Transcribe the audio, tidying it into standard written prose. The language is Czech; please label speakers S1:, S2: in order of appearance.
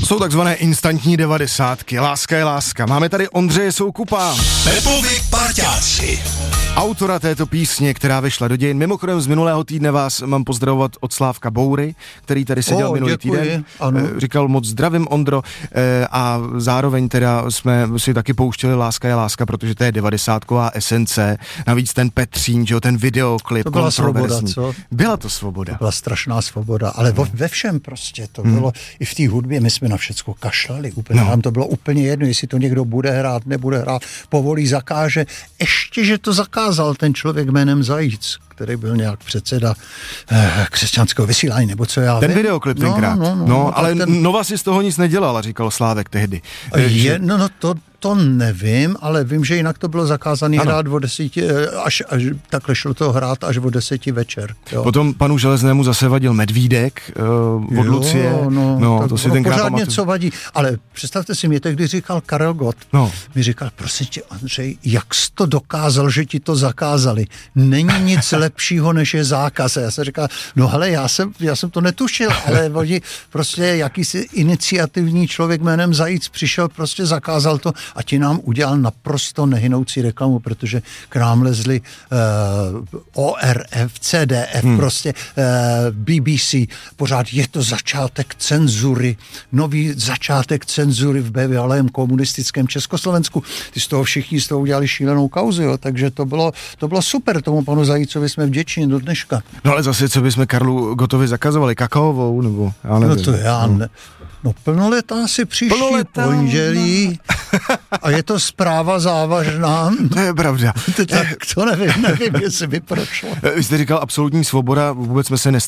S1: jsou takzvané instantní 90. Láska je láska. Máme tady Ondřeje Soukupa.
S2: Pepovi parťáci.
S1: Autora této písně, která vyšla do dějin. Mimochodem z minulého týdne vás mám pozdravovat od Slávka Boury, který tady seděl minulý týden. Ano. Říkal moc zdravím, Ondro, a zároveň teda jsme si taky pouštěli Láska je láska, protože to je 90ková esence. Navíc ten Petřín, že jo, ten videoklip.
S3: To byla svoboda, co?
S1: Byla to svoboda.
S3: To byla strašná svoboda, ale ve všem prostě to bylo, i v té hudbě my jsme na všecko kašlali úplně. Nám to bylo úplně jedno, jestli to někdo bude hrát, nebude hrát, povolí, zakáže. Ještě, že to zakázal ten člověk jménem Zajíc, který byl nějak předseda křesťanského vysílání, nebo co já
S1: Ten
S3: vím.
S1: videoklip tenkrát. No, ale Nova si z toho nic nedělala, říkal Slávek tehdy.
S3: To nevím, ale vím, že jinak to bylo zakázané hrát o 10, až takhle šlo to hrát až o 10 večer. Jo.
S1: Potom panu Železnému zase vadil Medvídek od Lucie. To si tenkrát
S3: pořád
S1: pamatuju.
S3: něco vadí, ale představte si, mě tehdy říkal Karel Gott, mi říkal, prosím tě, Ondřej, jak jsi to dokázal, že ti to zakázali? Není nic lepšího, než je zákaz. A já jsem říkal, no hele, já jsem to netušil, ale oni prostě jakýsi iniciativní člověk jménem Zajíc přišel, prostě zakázal to a ti nám udělal naprosto nehynoucí reklamu, protože k nám lezli ORF, CDF, prostě BBC, pořád je to začátek cenzury, nový začátek cenzury v bývalém komunistickém Československu. Ty z toho všichni udělali šílenou kauzu, jo, takže to bylo super, tomu panu Zajícovi jsme vděční do dneška.
S1: No ale zase, co bychom Karlu Gottovi zakazovali, kakaovou, nebo já nevím.
S3: No to já ne. No plnoletá si příští pondělí a je to zpráva závažná.
S1: To je pravda.
S3: Tak to nevím, jestli by prošlo.
S1: Vy jste říkal absolutní svoboda, vůbec jsme se